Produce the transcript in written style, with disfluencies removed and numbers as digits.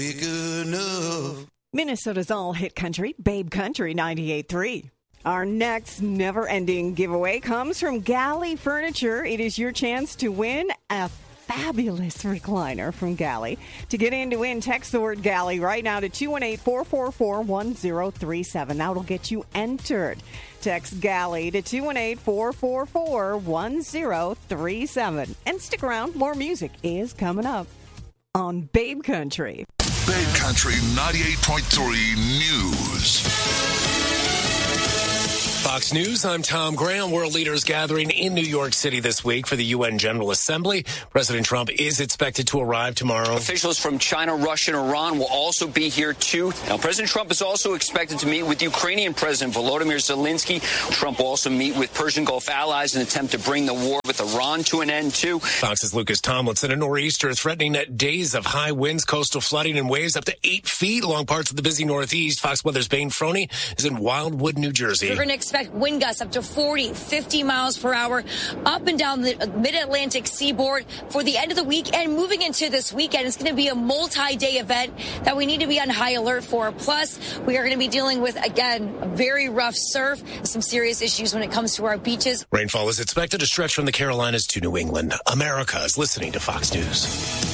Big enough. Minnesota's all-hit country, Babe Country 98.3. Our next never-ending giveaway comes from Galley Furniture. It is your chance to win a fabulous recliner from Galley. To get in to win, text the word Galley right now to 218-444-1037. That'll get you entered. Text Galley to 218-444-1037. And stick around, more music is coming up on Babe Country. Babe Country 98.3 News. Fox News, I'm Tom Graham. World leaders gathering in New York City this week for the UN General Assembly. President Trump is expected to arrive tomorrow. Officials from China, Russia, and Iran will also be here, too. Now, President Trump is also expected to meet with Ukrainian President Volodymyr Zelensky. Trump will also meet with Persian Gulf allies in an attempt to bring the war with Iran to an end, too. Fox's Lucas Tomlinson. A nor'easter threatening days of high winds, coastal flooding, and waves up to 8 feet along parts of the busy Northeast. Fox Weather's Bane Froney is in Wildwood, New Jersey. We're going to expect wind gusts up to 40, 50 miles per hour up and down the mid-Atlantic seaboard for the end of the week and moving into this weekend. It's going to be a multi-day event that we need to be on high alert for. Plus, we are going to be dealing with, again, a very rough surf, some serious issues when it comes to our beaches. Rainfall is expected to stretch from the Carolinas to New England. America is listening to Fox News.